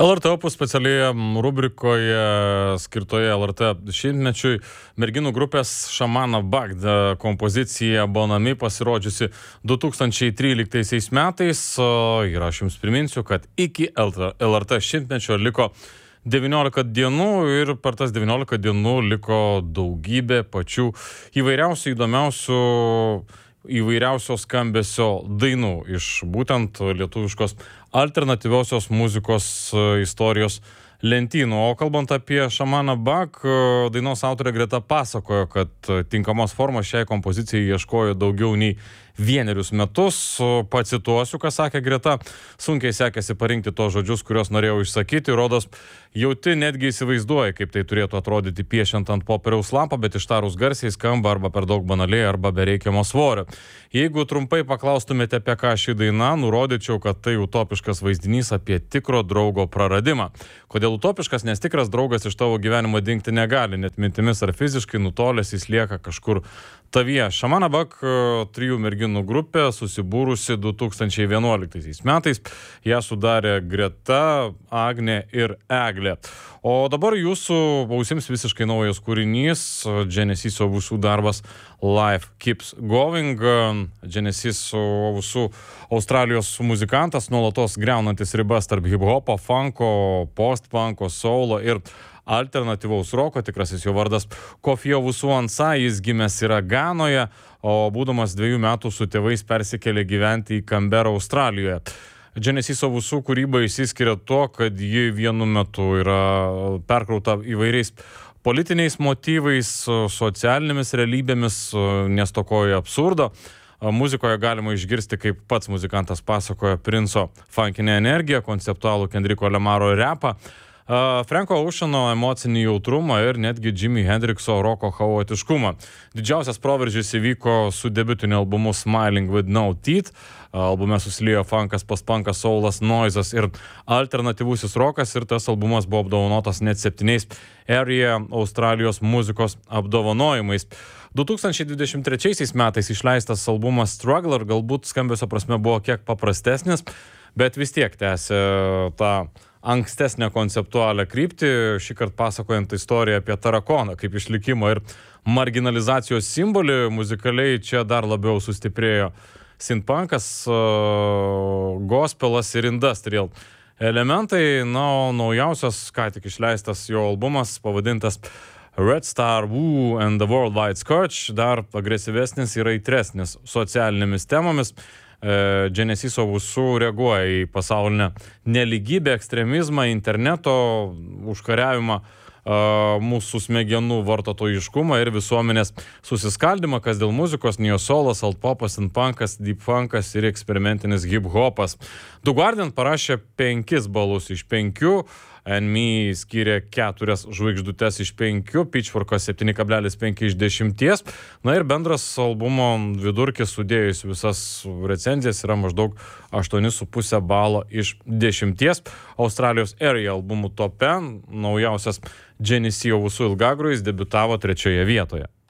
LRT Opus specialioje rubrikoje skirtoje LRT šimtmečiui merginų grupės Šamana Bagd kompozicija Bonami pasirodžiusi 2013 metais. Ir aš jums priminsiu, kad iki LRT šimtmečio liko 19 dienų ir per tas 19 dienų liko daugybė pačių įvairiausių įvairiausio skambesio dainų iš būtent lietuviškos alternatyviosios muzikos istorijos lentynų. O kalbant apie Šamaną Bagd, dainos autorė Greta pasakojo, kad tinkamos formos šiai kompozicijai ieškojo daugiau nei 1 metus. Pacituosiu, ką sakė Greta: sunkiai sekėsi parinkti tos žodžius, kuriuos norėjau išsakyti. Rodos, jauti netgi įsivaizduoji, kaip tai turėtų atrodyti piešiant ant popieriaus lapą, bet ištarus garsiai skamba arba per daug banaliai, arba be reikiamo svorio. Jeigu trumpai paklaustumėte, apie ką ši daina, nurodyčiau, kad tai utopiškas vaizdinys apie tikro draugo praradimą. Kodėl utopiškas? Nes tikras draugas iš tavo gyvenimo dingti negali, net mintimis ar fiziškai nutolęs jis lieka kažkur tavyje. Šamana Bagd 3 merginų grupė, susibūrusi 2011 metais. Ją sudarė Greta, Agnė ir Eglė. O dabar jūsų ausims visiškai naujas kūrinys, Genesis Ovusų darbas Life Keeps Going. Genesis Ovusų Australijos muzikantas, nuolatos griaunantis ribas tarp hip-hopo, funko, post-punko, soulo ir alternatyvaus roko. Tikrasis jo vardas Kofi Ovusų Ansah, jis gimęs yra Ganoje, o būdamas 2 metų su tėvais persikėlė gyventi į Canberrą, Australijoje. Genesis Ovusų kūryba išsiskiria tuo, kad ji vienu metu yra perkrauta įvairiais politiniais motyvais, socialinėmis realybėmis, nestokoja absurdo. Muzikoje galima išgirsti, kaip pats muzikantas pasakoja, Princo funkinę energiją, konceptualų Kendriko Lamaro repą, Franko Oceano emocinį jautrumą ir netgi Jimi Hendrixo roko chaotiškumą. Didžiausias proveržis įvyko su debiutiniu albumu Smiling with No Teeth. Albume susiliejo funkas, postpunkas, soulas, noizas ir alternatyvusis rokas, ir tas albumas buvo apdovanotas net 7 ARIA Australijos muzikos apdovanojimais. 2023 metais išleistas albumas Struggler galbūt skambesio prasme buvo kiek paprastesnis, bet vis tiek tęsė tą ankstesnę konceptualią kryptį, šį kartą pasakojant istoriją apie tarakoną kaip išlikimo ir marginalizacijos simbolį. Muzikaliai čia dar labiau sustiprėjo synthpunkas, gospelas ir industrial elementai. Na, o naujausias, ką tik išleistas jo albumas, pavadintas Red Star, Woo and the Worldwide Scourge, dar agresyvesnis ir aitresnis socialinėmis temomis. Genesis Ovusų reaguoja į pasaulinę neligybę, ekstremizmą, interneto užkariavimą, mūsų smegenų vartotojiškumą ir visuomenės susiskaldymą, kas dėl muzikos, neo-soulas, alt-popas, synthpunkas, deep-funkas ir eksperimentinis hip-hopas. The Guardian parašė 5 balus iš 5, NME skyrė 4 žvaigždutes iš 5, Pitchforkas 7,5 iš 10. Na ir bendras albumo vidurkis sudėjus visas recenzijas yra maždaug 8,5 balo iš 10. Australijos ARIA albumų tope naujausias Genesis Ovusų ilgagruis debiutavo 3 vietoje.